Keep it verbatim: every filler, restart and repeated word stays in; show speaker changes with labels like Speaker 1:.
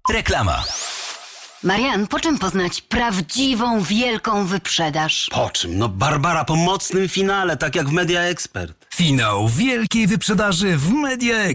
Speaker 1: Reklama.
Speaker 2: Marian, po czym poznać prawdziwą, wielką wyprzedaż?
Speaker 3: Po czym? No Barbara, po mocnym finale, tak jak w Media Expert.
Speaker 1: Finał wielkiej wyprzedaży w Media